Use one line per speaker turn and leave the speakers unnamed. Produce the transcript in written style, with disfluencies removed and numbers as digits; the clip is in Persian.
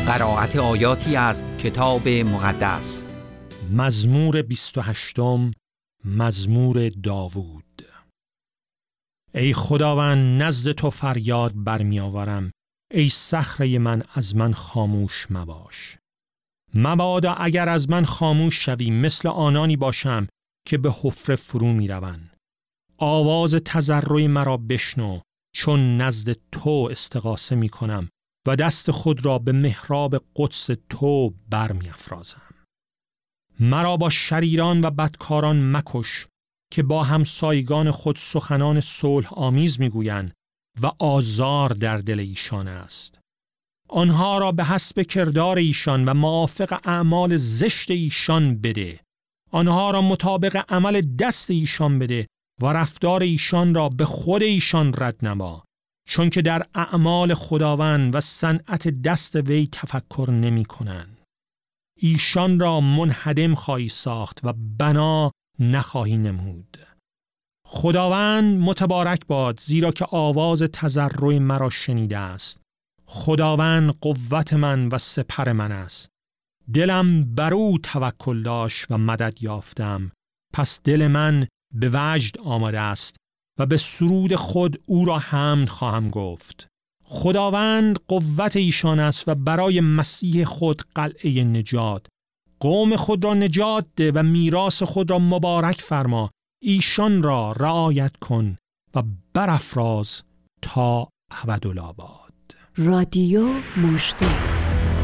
قرائت آیاتی از کتاب مقدس.
مزمور 28، مزمور داوود. ای خداوند، نزد تو فریاد برمی آورم، ای صخره من، از من خاموش مباش. مبادا اگر از من خاموش شوی، مثل آنانی باشم که به حفره فرو می روند. آواز تضرع مرا بشنو، چون نزد تو استغاثه می کنم و دست خود را به محراب قدس تو برمی افرازم. مرا با شریران و بدکاران مکش که با همسایگان خود سخنان صلح آمیز میگویند و آزار در دل ایشان است. آنها را به حسب کردار ایشان و موافق اعمال زشت ایشان بده. آنها را مطابق عمل دست ایشان بده و رفتار ایشان را به خود ایشان رد نما، چون که در اعمال خداوند و صنعت دست وی تفکر نمی کنند. ایشان را منهدم خواهی ساخت و بنا نخواهی نمود. خداوند متبارک باد، زیرا که آواز تضرع مرا شنیده است. خداوند قوت من و سپر من است. دلم بر او توکل داشت و مدد یافتم. پس دل من به وجد آمده است و به سرود خود او را حمد خواهم گفت. خداوند قوت ایشان است و برای مسیح خود قلعه نجات. قوم خود را نجات ده و میراث خود را مبارک فرما. ایشان را رعایت کن و برافراز تا ابدالآباد.
رادیو مژده.